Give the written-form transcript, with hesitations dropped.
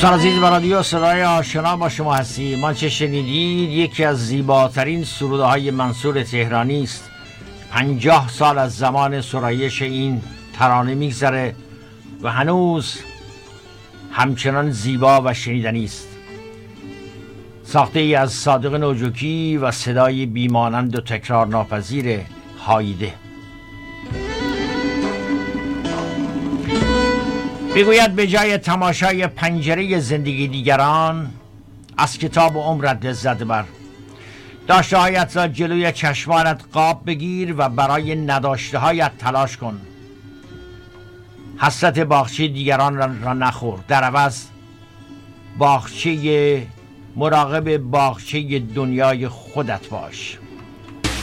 دوستان عزیز، با رادیو صدای آشنا با شما هستیم. ما چه شنیدید یکی از زیباترین سروده های منصور تهرانی است. 50 سال از زمان سرایش این ترانه میگذره و هنوز همچنان زیبا و شنیدنی است. ساخته ای از صادق نوجوکی و صدای بیمانند و تکرار ناپذیر هایده. بگوید به جای تماشای پنجره زندگی دیگران، از کتاب و عمرت لذت بر. داشته هایت را جلوی چشمانت قاب بگیر و برای نداشته هایت تلاش کن. حسرت باغچه دیگران را نخور، در عوض مراقب باغچه دنیای خودت باش.